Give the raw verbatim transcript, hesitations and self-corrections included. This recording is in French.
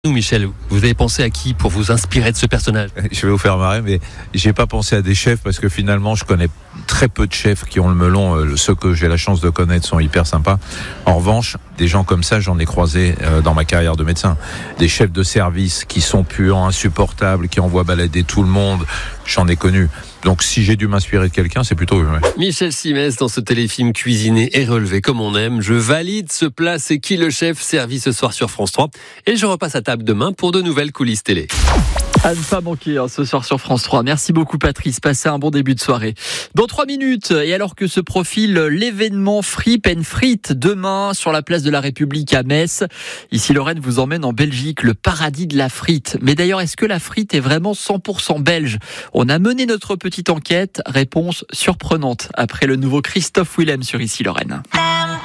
Nous, Michel, vous avez pensé à qui pour vous inspirer de ce personnage? Je vais vous faire marrer, mais j'ai pas pensé à des chefs parce que finalement, je connais très peu de chefs qui ont le melon. Ceux que j'ai la chance de connaître sont hyper sympas. En revanche, des gens comme ça, j'en ai croisé dans ma carrière de médecin. Des chefs de service qui sont puants, insupportables, qui envoient balader tout le monde, j'en ai connu. Donc si j'ai dû m'inspirer de quelqu'un, c'est plutôt eux. Ouais. Michel Simès dans ce téléfilm Cuisiner et relever comme on aime. Je valide ce plat, c'est qui le chef, servi ce soir sur France trois. Et je repasse à table demain pour de nouvelles coulisses télé. À ne pas manquer hein, ce soir sur France trois. Merci beaucoup Patrice, passez un bon début de soirée. Dans trois minutes, et alors que se profile l'événement Fripe and Frites demain sur la place de la République à Metz, ici Lorraine vous emmène en Belgique, le paradis de la frite. Mais d'ailleurs, est-ce que la frite est vraiment cent pour cent belge? On a mené notre petite enquête, réponse surprenante après le nouveau Christophe Willem sur Ici Lorraine.